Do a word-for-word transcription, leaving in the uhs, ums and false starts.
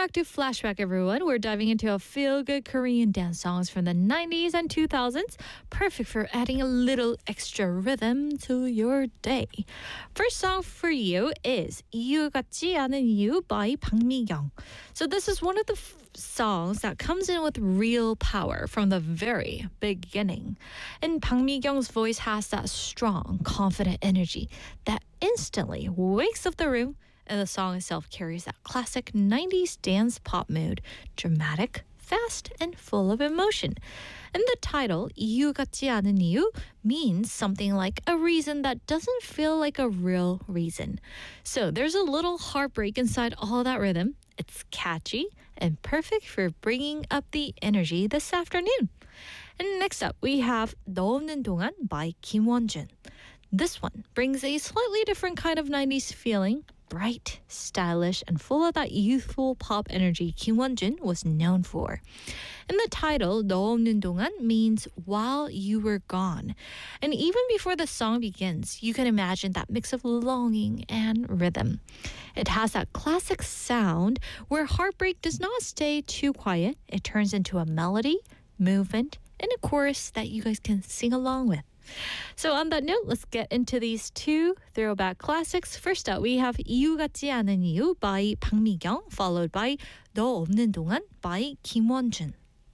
back to Flashback, everyone. We're diving into a feel-good Korean dance songs from the nineties and two thousands, perfect for adding a little extra rhythm to your day. First song for you is 이유 같지 않은 이유 by Bang Mi-kyung. So this is one of the f- songs that comes in with real power from the very beginning. And Bang Mi-kyung's voice has that strong, confident energy that instantly wakes up the room, and the song itself carries that classic nineties dance pop mood, dramatic, fast, and full of emotion. And the title, 이유 같지 않은 이유, means something like a reason that doesn't feel like a real reason. So there's a little heartbreak inside all that rhythm. It's catchy and perfect for bringing up the energy this afternoon. And next up, we have 너 없는 동안 by Kim Won-jun. This one brings a slightly different kind of nineties feeling, bright, stylish, and full of that youthful pop energy Kim Won-jun was known for. And the title, 너 없는 동안, means while you were gone. And even before the song begins, you can imagine that mix of longing and rhythm. It has that classic sound where heartbreak does not stay too quiet. It turns into a melody, movement, and a chorus that you guys can sing along with. So on that note, let's get into these two throwback classics. First up, we have 이유 같지 않은 이유 by Bang Mi-kyung, followed by 너 없는 동안 by Kim Won-jun.